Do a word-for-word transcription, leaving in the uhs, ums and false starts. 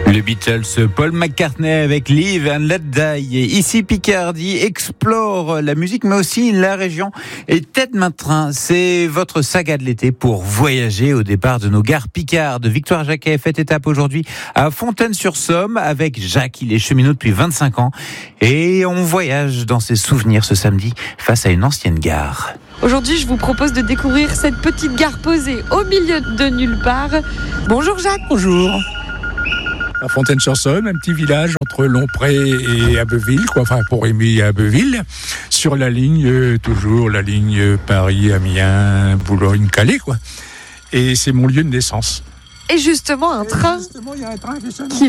Les Beatles, Paul McCartney avec Live and Let Die. Ici, Picardie explore la musique, mais aussi la région. Et Tête Main Train, c'est votre saga de l'été pour voyager au départ de nos gares picardes. Victoire Jacquet fait étape aujourd'hui à Fontaine-sur-Somme avec Jacques. Il est cheminot depuis vingt-cinq ans. Et on voyage dans ses souvenirs ce samedi face à une ancienne gare. Aujourd'hui, je vous propose de découvrir cette petite gare posée au milieu de nulle part. Bonjour Jacques. Bonjour. À Fontaine-sur-Somme, un petit village entre Lompré et Abbeville, quoi, enfin pour Rémy et Abbeville, sur la ligne, euh, toujours la ligne euh, Paris-Amiens, Boulogne-Calais, quoi. Et c'est mon lieu de naissance. Et justement, un train Justement, il y a un train qui sonne. qui